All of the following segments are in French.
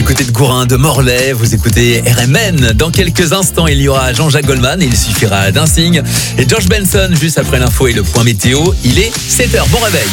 côté de Gourin, de Morlaix. Vous écoutez RMN. Dans quelques instants, il y aura Jean-Jacques Goldman et il suffira d'un signe. Et George Benson, juste après l'info et le point météo. Il est 7h. Bon réveil.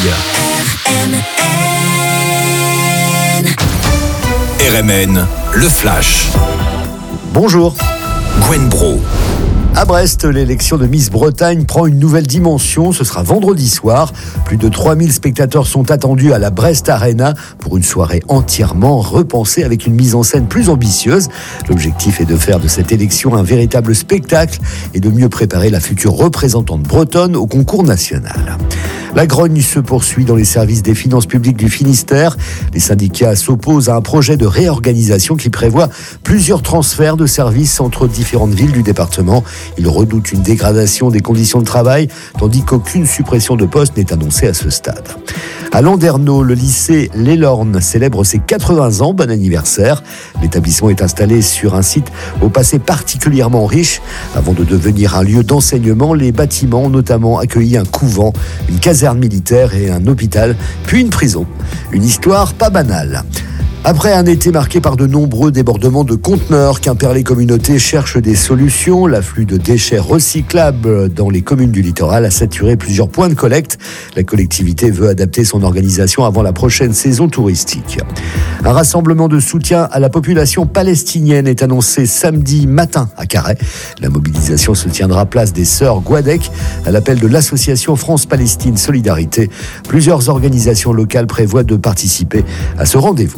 RMN, le flash. Bonjour. Gwen Bro. À Brest, l'élection de Miss Bretagne prend une nouvelle dimension. Ce sera vendredi soir. Plus de 3000 spectateurs sont attendus à la Brest Arena pour une soirée entièrement repensée avec une mise en scène plus ambitieuse. L'objectif est de faire de cette élection un véritable spectacle et de mieux préparer la future représentante bretonne au concours national. La grogne se poursuit dans les services des finances publiques du Finistère. Les syndicats s'opposent à un projet de réorganisation qui prévoit plusieurs transferts de services entre différentes villes du département. Ils redoutent une dégradation des conditions de travail, tandis qu'aucune suppression de postes n'est annoncée à ce stade. À Landerneau, le lycée L'Elorne célèbre ses 80 ans. Bon anniversaire. L'établissement est installé sur un site au passé particulièrement riche. Avant de devenir un lieu d'enseignement, les bâtiments ont notamment accueilli un couvent, une caserne militaire et un hôpital, puis une prison. Une histoire pas banale. Après un été marqué par de nombreux débordements de conteneurs, Quimperlé Communauté cherche des solutions. L'afflux de déchets recyclables dans les communes du littoral a saturé plusieurs points de collecte. La collectivité veut adapter son organisation avant la prochaine saison touristique. Un rassemblement de soutien à la population palestinienne est annoncé samedi matin à Carhaix. La mobilisation se tiendra place des Sœurs Guadec à l'appel de l'association France-Palestine Solidarité. Plusieurs organisations locales prévoient de participer à ce rendez-vous.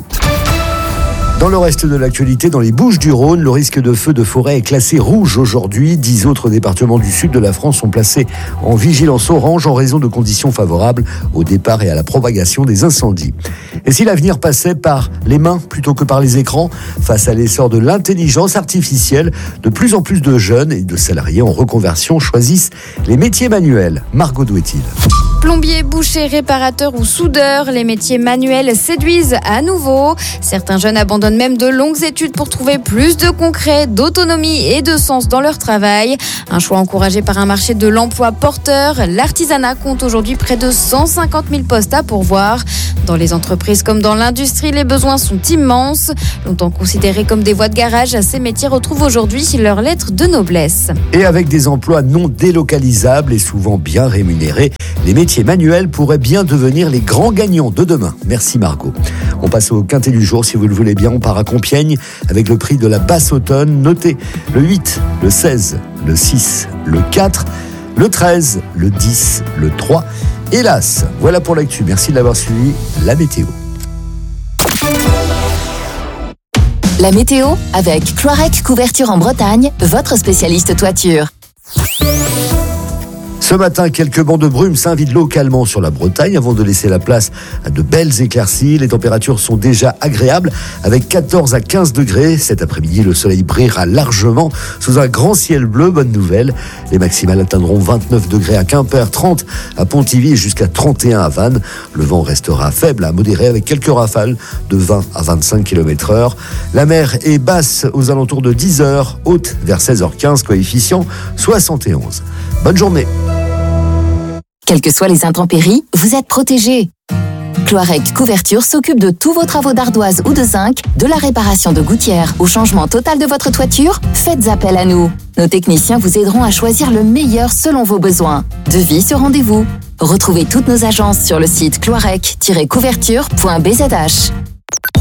Dans le reste de l'actualité, dans les Bouches-du-Rhône, le risque de feu de forêt est classé rouge aujourd'hui. 10 autres départements du sud de la France sont placés en vigilance orange en raison de conditions favorables au départ et à la propagation des incendies. Et si l'avenir passait par les mains plutôt que par les écrans, face à l'essor de l'intelligence artificielle, de plus en plus de jeunes et de salariés en reconversion choisissent les métiers manuels. Margot Douet-il. Plombier, boucher, réparateur ou soudeur, les métiers manuels séduisent à nouveau. Certains jeunes abandonnent même de longues études pour trouver plus de concret, d'autonomie et de sens dans leur travail. Un choix encouragé par un marché de l'emploi porteur. L'artisanat compte aujourd'hui près de 150 000 postes à pourvoir. Dans les entreprises comme dans l'industrie, les besoins sont immenses. Longtemps considérés comme des voies de garage, ces métiers retrouvent aujourd'hui leur lettre de noblesse. Et avec des emplois non délocalisables et souvent bien rémunérés, les métiers manuels pourraient bien devenir les grands gagnants de demain. Merci Margot. On passe au quintet du jour, si vous le voulez bien. On part à Compiègne avec le prix de la Basse-Automne. Notez le 8, le 16, le 6, le 4, le 13, le 10, le 3. Hélas, voilà pour l'actu. Merci de l'avoir suivi. La météo. La météo avec Cloirec Couverture en Bretagne, votre spécialiste toiture. Ce matin, quelques bancs de brume s'invitent localement sur la Bretagne avant de laisser la place à de belles éclaircies. Les températures sont déjà agréables avec 14 à 15 degrés. Cet après-midi, le soleil brillera largement sous un grand ciel bleu. Bonne nouvelle. Les maximales atteindront 29 degrés à Quimper, 30 à Pontivy et jusqu'à 31 à Vannes. Le vent restera faible à modéré avec quelques rafales de 20 à 25 km/h. La mer est basse aux alentours de 10h, haute vers 16h15, coefficient 71. Bonne journée. Quelles que soient les intempéries, vous êtes protégés. Cloirec Couverture s'occupe de tous vos travaux d'ardoise ou de zinc, de la réparation de gouttières au changement total de votre toiture. Faites appel à nous. Nos techniciens vous aideront à choisir le meilleur selon vos besoins. Devis sur rendez-vous. Retrouvez toutes nos agences sur le site cloirec-couverture.bzh.